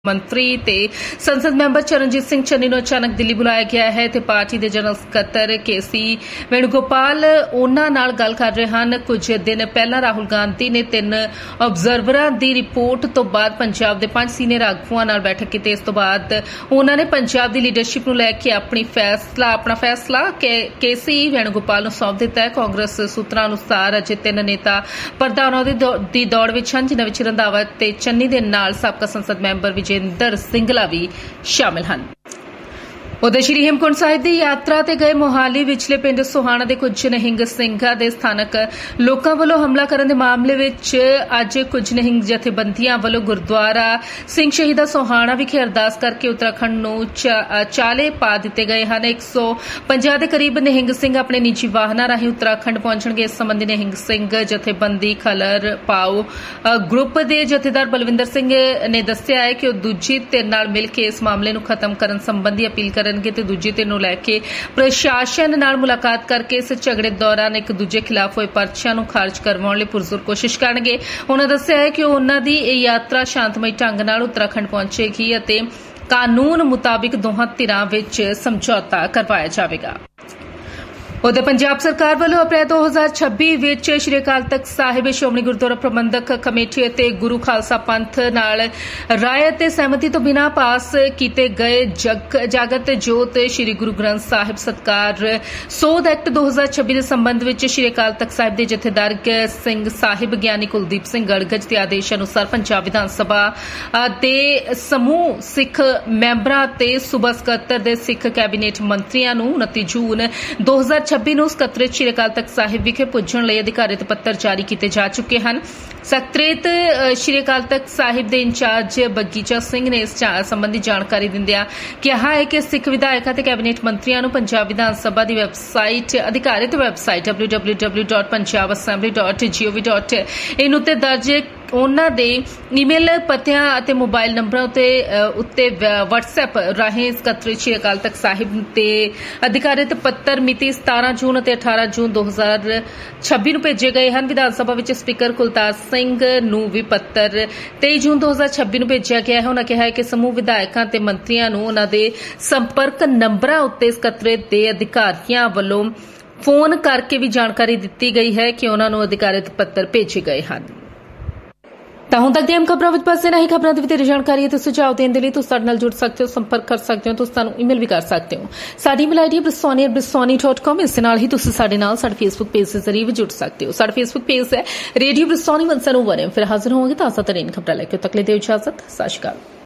ਮੰਤਰੀ ਤੇ ਸੰਸਦ ਮੈਂਬਰ ਚਰਨਜੀਤ ਸਿੰਘ ਚੰਨੀ ਨੂੰ ਅਚਾਨਕ ਦਿੱਲੀ ਬੁਲਾਇਆ ਗਿਆ ਹੈ ਤੇ ਪਾਰਟੀ ਦੇ ਜਨਰਲ ਸਕੱਤਰ ਕੇਸੀ ਵੈਣੂਗੋਪਾਲ ਉਹਨਾਂ ਨਾਲ ਗੱਲ ਕਰ ਰਹੇ ਹਨ। ਕੁਝ ਦਿਨ ਪਹਿਲਾਂ ਰਾਹੁਲ ਗਾਂਧੀ ਨੇ 3 ਆਬਜ਼ਰਵਰਾਂ ਦੀ ਰਿਪੋਰਟ ਤੋਂ ਬਾਅਦ ਪੰਜਾਬ ਦੇ 5 ਸੀਨੀਅਰ ਆਗੂਆਂ ਨਾਲ ਬੈਠਕ ਕੀਤੀ। ਇਸ ਤੋਂ ਬਾਅਦ ਉਹਨਾਂ ਨੇ ਪੰਜਾਬ ਦੀ ਲੀਡਰਸ਼ਿਪ ਨੂੰ ਲੈ ਕੇ ਆਪਣਾ ਫੈਸਲਾ ਕੇਸੀ ਵੈਣੂਗੋਪਾਲ ਨੂੰ ਸੌਂਪ ਦਿੱਤਾ ਹੈ। ਕਾਂਗਰਸ ਸੂਤਰਾਂ ਅਨੁਸਾਰ ਅਜੇ 3 ਨੇਤਾ ਪ੍ਰਧਾਨਾਂ ਦੀ ਦੌੜ ਵਿੱਚ ਹਨ, ਜਿਨ੍ਹਾਂ ਵਿੱਚ ਰੰਧਾਵਾ ਤੇ ਚੰਨੀ ਦੇ ਨਾਲ ਸਾਬਕਾ ਸੰਸਦ ਮੈਂਬਰ ਵਿਜੇਂਦਰ ਸਿੰਗਲਾ ਵੀ ਸ਼ਾਮਿਲ ਹਨ। ਉਧਰ ਸ਼੍ਰੀ ਹੇਮਕੁੰਟ ਸਾਹਿਬ ਦੀ ਯਾਤਰਾ ਤੇ ਗਏ ਮੋਹਾਲੀ ਵਿਚਲੇ ਪਿੰਡ ਸੋਹਾਣਾ ਦੇ ਕੁਝ ਨਿਹੰਗ ਸਿੰਘਾਂ ਦੇ ਸਥਾਨਕ ਲੋਕਾਂ ਵੱਲੋਂ ਹਮਲਾ ਕਰਨ ਦੇ ਮਾਮਲੇ ਵਿੱਚ ਅੱਜ ਕੁਝ ਨਿਹੰਗ ਜਥੇਬੰਦੀਆਂ ਵੱਲੋਂ ਗੁਰਦੁਆਰਾ ਸਿੰਘ ਸ਼ਹੀਦਾਂ ਸੋਹਾਣਾ ਵਿਖੇ ਅਰਦਾਸ ਕਰਕੇ ਉੱਤਰਾਖੰਡ ਨੂੰ ਚਾਲੇ ਪਾ ਦਿੱਤੇ ਗਏ ਹਨ। 150 ਦੇ ਕਰੀਬ ਨਿਹੰਗ ਸਿੰਘ ਆਪਣੇ ਨਿੱਜੀ ਵਾਹਨਾਂ ਰਾਹੀਂ ਉੱਤਰਾਖੰਡ ਪਹੁੰਚਣਗੇ। ਇਸ ਸੰਬੰਧੀ ਨਿਹੰਗ ਸਿੰਘ ਜਥੇਬੰਦੀ ਖਲਰ ਪਾਓ ਗਰੁੱਪ ਦੇ ਜਥੇਦਾਰ ਬਲਵਿੰਦਰ ਸਿੰਘ ਨੇ ਦੱਸਿਆ ਹੈ ਕਿ ਉਹ ਦੂਜੀ ਧਿਰ ਨਾਲ ਮਿਲ ਕੇ ਇਸ ਮਾਮਲੇ ਨੂੰ ਖਤਮ ਕਰਨ ਸੰਬੰਧੀ ਅਪੀਲ ਕਰਨਗੇ ਤੇ ਦੂਜੀ ਧਿਰ ਨੂੰ ਲੈ ਕੇ ਪ੍ਰਸ਼ਾਸਨ ਨਾਲ ਮੁਲਾਕਾਤ ਕਰਕੇ ਇਸ ਝਗੜੇ ਦੌਰਾਨ ਇੱਕ ਦੂਜੇ ਖਿਲਾਫ ਹੋਏ ਪਰਚਿਆਂ ਨੂੰ ਖਾਰਜ ਕਰਵਾਉਣ ਲਈ ਪੁਰਜ਼ੋਰ ਕੋਸ਼ਿਸ਼ ਕਰਨਗੇ। ਉਹਨਾਂ ਦੱਸਿਆ ਹੈ ਕਿ ਉਹਨਾਂ ਦੀ ਇਹ ਯਾਤਰਾ ਸ਼ਾਂਤਮਈ ਢੰਗ ਨਾਲ ਉੱਤਰਾਖੰਡ ਪਹੁੰਚੇਗੀ ਅਤੇ ਕਾਨੂੰਨ ਮੁਤਾਬਿਕ ਦੋਹਾਂ ਧਿਰਾਂ ਵਿੱਚ ਸਮਝੌਤਾ ਕਰਵਾਇਆ ਜਾਵੇਗਾ। ਉਧਰ ਪੰਜਾਬ ਸਰਕਾਰ ਵੱਲੋਂ ਅਪ੍ਰੈਲ 2026 ਵਿੱਚ ਸ਼੍ਰੀ ਅਕਾਲ ਤਖ਼ਤ ਸਾਹਿਬ ਸ਼੍ਰੋਮਣੀ ਗੁਰਦੁਆਰਾ ਪ੍ਰਬੰਧਕ ਕਮੇਟੀ ਅਤੇ ਗੁਰੂ ਖਾਲਸਾ ਪੰਥ ਨਾਲ ਰਾਏ ਅਤੇ ਸਹਿਮਤੀ ਤੋਂ ਬਿਨਾਂ ਪਾਸ ਕੀਤੇ ਗਏ ਜਾਗਤ ਜੋਤ ਸ਼੍ਰੀ ਗੁਰੂ ਗ੍ਰੰਥ ਸਾਹਿਬ ਸਤਕਾਰ ਸੋਧ ਐਕਟ 2026 ਦੇ ਸੰਬੰਧ ਵਿੱਚ ਸ਼੍ਰੀ ਅਕਾਲ ਤਖ਼ਤ ਸਾਹਿਬ ਦੇ ਜਥੇਦਾਰ ਸਿੰਘ ਸਾਹਿਬ ਗਿਆਨੀ ਕੁਲਦੀਪ ਸਿੰਘ ਗੜਗੜ ਦੇ ਆਦੇਸ਼ ਅਨੁਸਾਰ ਪੰਜਾਬ ਵਿਧਾਨ ਸਭਾ ਦੇ ਸਮੂਹ ਸਿੱਖ ਮੈਂਬਰਾਂ ਤੇ ਸੂਬਾ ਸਕੱਤਰ ਦੇ ਸਿੱਖ ਕੈਬਨਿਟ ਮੰਤਰੀਆਂ ਨੂੰ 29 ਜੂਨ 2026 ਨੂੰ ਸਕੱਤਰੇਤ ਸ਼੍ਰੀ ਅਕਾਲ ਤਖ਼ਤ ਸਾਹਿਬ ਵਿਖੇ ਪੁੱਜਣ ਲਈ ਅਧਿਕਾਰਿਤ ਪੱਤਰ ਜਾਰੀ ਕੀਤੇ ਜਾ ਚੁੱਕੇ ਹਨ। ਸਕੱਤਰੇਤ ਸ਼੍ਰੀ ਅਕਾਲ ਤਖ਼ਤ ਸਾਹਿਬ ਦੇ ਇੰਚਾਰਜ ਬਗੀਚਾ ਸਿੰਘ ਨੇ ਇਸ ਸੰਬੰਧੀ ਜਾਣਕਾਰੀ ਦਿੰਦਿਆਂ ਕਿਹਾ ਹੈ ਕਿ ਸਿੱਖ ਵਿਧਾਇਕਾਂ ਤੇ ਕੈਬਨਿਟ ਮੰਤਰੀਆਂ ਨੂੰ ਪੰਜਾਬ ਵਿਧਾਨ ਸਭਾ ਦੀ ਵੈਬਸਾਈਟ ਅਧਿਕਾਰਿਤ ਵੈਬਸਾਈਟ www.punjab.assembly.gov.in ਉੱਤੇ ਦਰਜ ਉਹਨਾਂ ਦੇ ਈਮੇਲ ਪਤਿਆਂ ਅਤੇ ਮੋਬਾਈਲ ਨੰਬਰਾਂ ਉੱਤੇ WhatsApp ਰਾਹੀਂ ਸਕੱਤਰੇਤ ਸ਼੍ਰੀ ਅਕਾਲ ਤਖ਼ਤ ਸਾਹਿਬ ਤੇ ਅਧਿਕਾਰਿਤ ਪੱਤਰ ਮਿਤੀ 17 ਜੂਨ ਅਤੇ 18 ਜੂਨ 2026 ਨੂੰ ਭੇਜੇ ਗਏ ਹਨ। ਵਿਧਾਨ ਸਭਾ ਵਿੱਚ ਸਪੀਕਰ ਕੁਲਤਾਰ ਸਿੰਘ ਨੂੰ ਵੀ ਪੱਤਰ 23 ਜੂਨ 2026 ਨੂੰ ਭੇਜਿਆ ਗਿਆ ਹੈ। ਉਹਨਾਂ ਕਿਹਾ ਹੈ ਕਿ ਸਮੂਹ ਵਿਧਾਇਕਾਂ ਤੇ ਮੰਤਰੀਆਂ ਨੂੰ ਉਹਨਾਂ ਦੇ ਸੰਪਰਕ ਨੰਬਰਾਂ ਉੱਤੇ ਸਕੱਤਰੇਤ ਦੇ ਅਧਿਕਾਰੀਆਂ ਵੱਲੋਂ ਫੋਨ ਕਰਕੇ ਵੀ ਜਾਣਕਾਰੀ ਦਿੱਤੀ ਗਈ ਹੈ ਕਿ ਉਹਨਾਂ ਨੂੰ ਅਧਿਕਾਰਿਤ ਪੱਤਰ ਭੇਜੇ ਗਏ ਹਨ। ਤਾਂ ਹੁਣ ਤੱਕ ਦੀਆਂ ਖਬਰਾਂ ਵਿੱਚ ਬਸ ਇਹਨਾਂ ਹੀ ਖਬਰਾਂ ਦੀ ਵਧੇਰੇ ਜਾਣਕਾਰੀ ਅਤੇ ਸੁਝਾਅ ਦੇਣ ਦੇ ਲਈ ਤੁਸੀਂ ਸਾਡੇ ਨਾਲ ਜੁੜ ਸਕਦੇ ਹੋ, ਸੰਪਰਕ ਕਰ ਸਕਦੇ ਹੋ, ਤੁਸੀਂ ਸਾਨੂੰ ਈਮੇਲ ਵੀ ਕਰ ਸਕਦੇ ਹੋ। ਸਾਡੀ ਈਮੇਲ ਆਈਡੀ bristoni@bristoni.com। ਇਸ ਦੇ ਨਾਲ ਹੀ ਤੁਸੀਂ ਸਾਡੇ ਨਾਲ ਸਾਡੇ ਫੇਸਬੁੱਕ ਪੇਜ ਦੇ ਜ਼ਰੀਏ ਵੀ ਜੁੜ ਸਕਦੇ ਹੋ। ਸਾਡਾ ਫੇਸਬੁੱਕ ਪੇਜ ਹੈ ਰੇਡੀਓ ਬ੍ਰਿਸਟੋਨੀ 101। ਫਿਰ ਹਾਜ਼ਰ ਹੋਵਾਂਗੇ ਤਾਜ਼ਾ ਤਰੀਨ ਖਬਰਾਂ ਲੈ ਕੇ। ਤੱਕ ਲਈ ਦਿਓ ਇਜਾਜ਼ਤ। ਸਤਿ ਸ਼੍ਰੀ ਅਕਾਲ।